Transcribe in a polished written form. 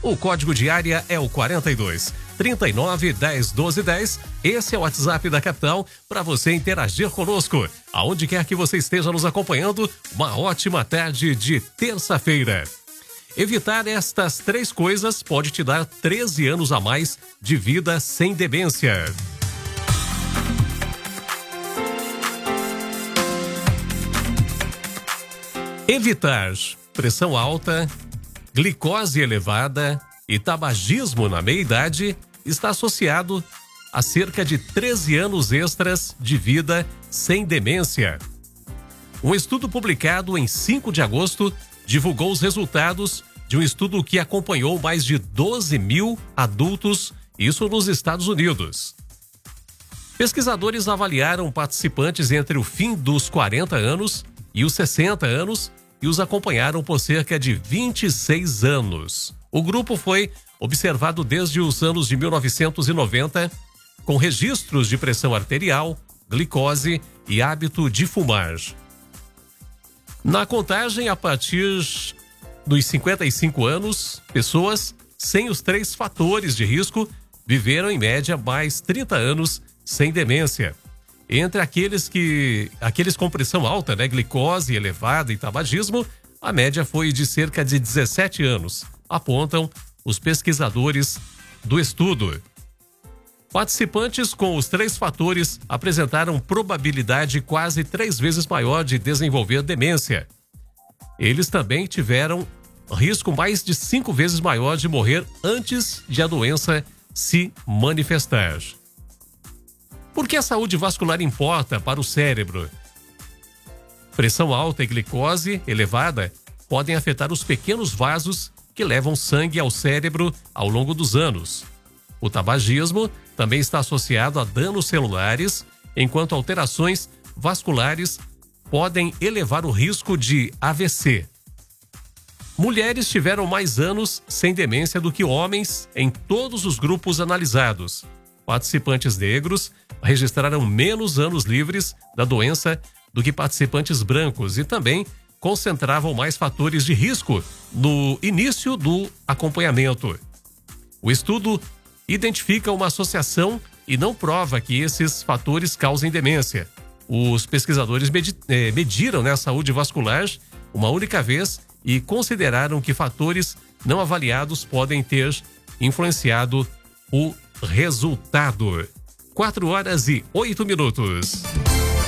O código de área é o 42 39 10 12 10. Esse é o WhatsApp da capital para você interagir conosco. Aonde quer que você esteja nos acompanhando, uma ótima tarde de terça-feira. Evitar estas 3 coisas pode te dar 13 anos a mais de vida sem demência. Evitar pressão alta, glicose elevada e tabagismo na meia-idade está associado a cerca de 13 anos extras de vida sem demência. Um estudo publicado em 5 de agosto divulgou os resultados de um estudo que acompanhou mais de 12 mil adultos, isso nos Estados Unidos. Pesquisadores avaliaram participantes entre o fim dos 40 anos e os 60 anos e os acompanharam por cerca de 26 anos. O grupo foi observado desde os anos de 1990, com registros de pressão arterial, glicose e hábito de fumar. Na contagem, a partir dos 55 anos, pessoas sem os 3 fatores de risco viveram em média mais 30 anos sem demência. Entre aqueles com pressão alta, glicose elevada e tabagismo, a média foi de cerca de 17 anos, apontam os pesquisadores do estudo. Participantes com os 3 fatores apresentaram probabilidade quase 3 vezes maior de desenvolver demência. Eles também tiveram risco mais de 5 vezes maior de morrer antes de a doença se manifestar. Por que a saúde vascular importa para o cérebro? Pressão alta e glicose elevada podem afetar os pequenos vasos que levam sangue ao cérebro ao longo dos anos. O tabagismo também está associado a danos celulares, enquanto alterações vasculares podem elevar o risco de AVC. Mulheres tiveram mais anos sem demência do que homens em todos os grupos analisados. Participantes negros registraram menos anos livres da doença do que participantes brancos e também concentravam mais fatores de risco no início do acompanhamento. O estudo identifica uma associação e não prova que esses fatores causem demência. Os pesquisadores mediram a saúde vascular uma única vez e consideraram que fatores não avaliados podem ter influenciado o resultado. 4 horas e 8 minutos.